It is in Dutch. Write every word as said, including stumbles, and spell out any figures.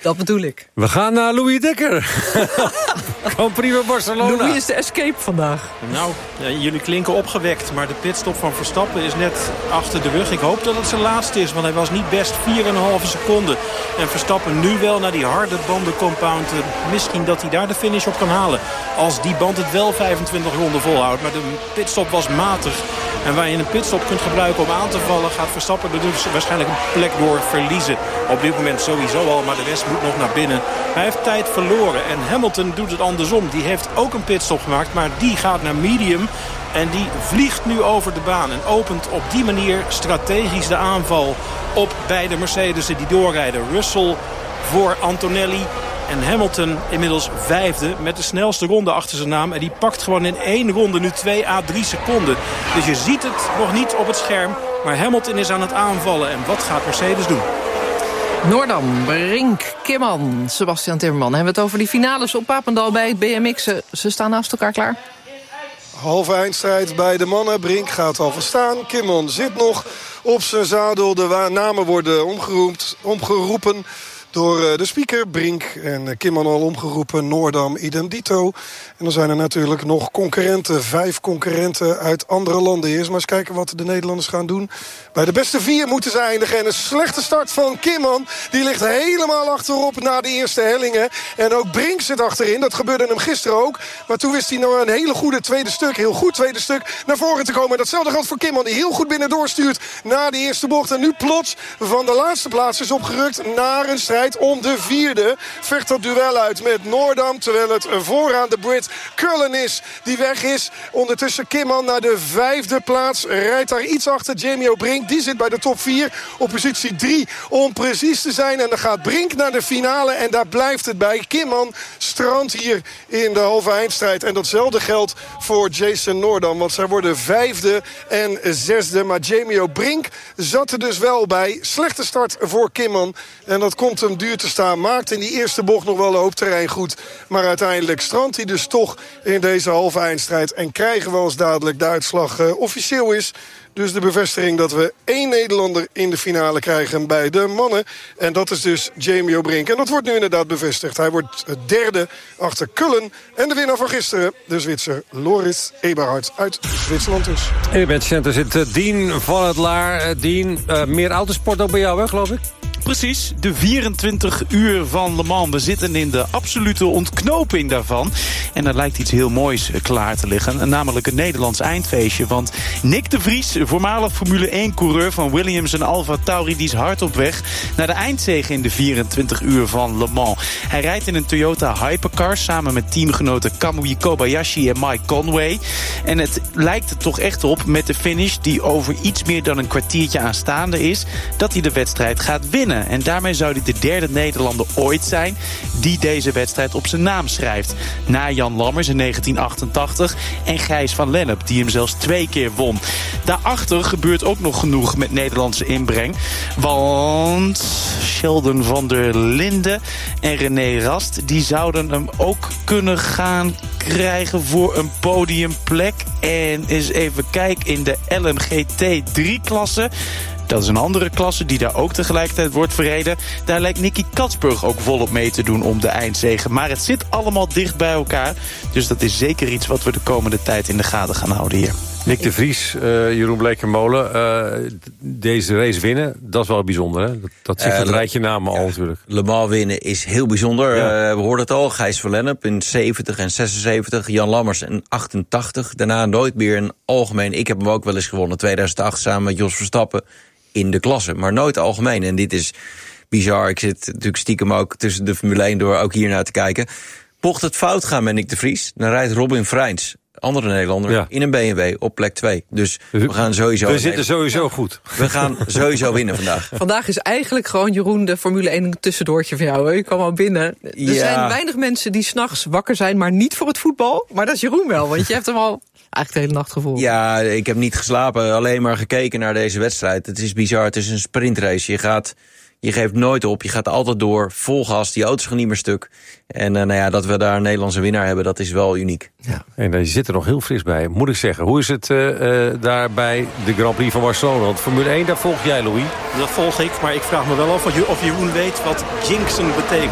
Dat bedoel ik. We gaan naar Louis Dekker. Grand Prix van Barcelona. Louis is de escape vandaag. Nou, ja, jullie klinken opgewekt, maar de pitstop van Verstappen is net achter de rug. Ik hoop dat het zijn laatste is, want hij was niet best vier komma vijf seconden. En Verstappen nu wel naar die harde bandencompound. Misschien dat hij daar de finish op kan halen. Als die band het wel vijfentwintig ronden volhoudt. Maar de pitstop was matig. En waar je een pitstop kunt gebruiken om aan te vallen, gaat Verstappen er dus waarschijnlijk een plek door verliezen. Op dit moment sowieso al, maar de rest moet nog naar binnen. Hij heeft tijd verloren en Hamilton doet het andersom. Die heeft ook een pitstop gemaakt, maar die gaat naar medium. En die vliegt nu over de baan en opent op die manier strategisch de aanval op beide Mercedes'en die doorrijden. Russell voor Antonelli. En Hamilton inmiddels vijfde met de snelste ronde achter zijn naam. En die pakt gewoon in één ronde nu twee à drie seconden. Dus je ziet het nog niet op het scherm. Maar Hamilton is aan het aanvallen. En wat gaat Mercedes doen? Noordam, Brink, Kimman, Sebastian Timmerman. Hebben we het over die finales op Papendal bij het B M X. Ze staan naast elkaar klaar. Halve eindstrijd bij de mannen. Brink gaat al verstaan. Kimman zit nog op zijn zadel. De namen worden omgeroemd, omgeroepen door de speaker. Brink en Kimman al omgeroepen. Noordam idem dito. En dan zijn er natuurlijk nog concurrenten. Vijf concurrenten uit andere landen. Eerst maar eens kijken wat de Nederlanders gaan doen. Bij de beste vier moeten ze eindigen. En een slechte start van Kimman. Die ligt helemaal achterop na de eerste hellingen. En ook Brink zit achterin. Dat gebeurde hem gisteren ook. Maar toen wist hij nog een hele goede tweede stuk. Heel goed tweede stuk naar voren te komen. En datzelfde geldt voor Kimman. Die heel goed binnen doorstuurt na de eerste bocht. En nu plots van de laatste plaats is opgerukt naar een strijd om de vierde. Vecht dat duel uit met Noordam. Terwijl het vooraan de Brit Cullen is die weg is. Ondertussen Kimman naar de vijfde plaats. Rijdt daar iets achter Jamie O'Brink. Die zit bij de top vier op positie drie om precies te zijn. En dan gaat Brink naar de finale. En daar blijft het bij. Kimman strandt hier in de halve eindstrijd. En datzelfde geldt voor Jason Noordam. Want zij worden vijfde en zesde. Maar Jamie O'Brink zat er dus wel bij. Slechte start voor Kimman. En dat komt hem duur te staan. Maakt in die eerste bocht nog wel een hoop terrein goed. Maar uiteindelijk strandt hij dus toch in deze halve eindstrijd. En krijgen we als dadelijk de uitslag uh, officieel is. Dus de bevestiging dat we één Nederlander in de finale krijgen bij de mannen. En dat is dus Jamie O'Brink. En dat wordt nu inderdaad bevestigd. Hij wordt het derde achter Cullen. En de winnaar van gisteren, de Zwitser Loris Eberhard uit Zwitserland dus. In het matchcenter zit uh, Dien van het Laar. Uh, Dien, uh, meer autosport ook bij jou, hè, geloof ik? Precies, de vierentwintig uur van Le Mans. We zitten in de absolute ontknoping daarvan. En er lijkt iets heel moois klaar te liggen. Namelijk een Nederlands eindfeestje. Want Nick de Vries, voormalig Formule één-coureur van Williams en Alfa Tauri, die is hard op weg naar de eindzege in de vierentwintig uur van Le Mans. Hij rijdt in een Toyota Hypercar samen met teamgenoten Kamui Kobayashi en Mike Conway. En het lijkt er toch echt op met de finish, die over iets meer dan een kwartiertje aanstaande is, dat hij de wedstrijd gaat winnen. En daarmee zou hij de derde Nederlander ooit zijn die deze wedstrijd op zijn naam schrijft. Na Jan Lammers in negentien achtentachtig en Gijs van Lennep, die hem zelfs twee keer won. Daarachter gebeurt ook nog genoeg met Nederlandse inbreng. Want Sheldon van der Linden en René Rast, die zouden hem ook kunnen gaan krijgen voor een podiumplek. En eens even kijken in de L M G T drie klasse. Dat is een andere klasse die daar ook tegelijkertijd wordt verreden. Daar lijkt Nicky Katsburg ook volop mee te doen om de eindzege. Maar het zit allemaal dicht bij elkaar. Dus dat is zeker iets wat we de komende tijd in de gaten gaan houden hier. Nick de Vries, uh, Jeroen Bleekermolen, uh, deze race winnen, dat is wel bijzonder, hè? Dat, dat zit uh, het rijtje namen al, ja, natuurlijk. Le Mans winnen is heel bijzonder. Ja. Uh, we hoorden het al, Gijs van Lennep in zeventig en zesenzeventig, Jan Lammers in achtentachtig. Daarna nooit meer een algemeen. Ik heb hem ook wel eens gewonnen, tweeduizend acht samen met Jos Verstappen in de klasse. Maar nooit algemeen. En dit is bizar. Ik zit natuurlijk stiekem ook tussen de Formule één door ook hier naar te kijken. Mocht het fout gaan met Nick de Vries, dan rijdt Robin Freins, andere Nederlander, ja, in een B M W op plek twee. Dus we gaan sowieso... We zitten sowieso goed. We gaan sowieso winnen vandaag. Vandaag is eigenlijk gewoon, Jeroen, de Formule één een tussendoortje van jou. Hè? Je kwam al binnen. Er ja. zijn weinig mensen die 's nachts wakker zijn, maar niet voor het voetbal. Maar dat is Jeroen wel, want je hebt hem al eigenlijk de hele nacht gevoeld. Ja, ik heb niet geslapen, alleen maar gekeken naar deze wedstrijd. Het is bizar, het is een sprintrace. Je gaat... Je geeft nooit op, je gaat altijd door, vol gas, die auto's gaan niet meer stuk. En uh, nou ja, dat we daar een Nederlandse winnaar hebben, dat is wel uniek. Ja. En je zit er nog heel fris bij, moet ik zeggen. Hoe is het uh, uh, daar bij de Grand Prix van Barcelona? Want Formule één, daar volg jij, Louis. Dat volg ik, maar ik vraag me wel af of Jeroen weet wat jinxen betekent.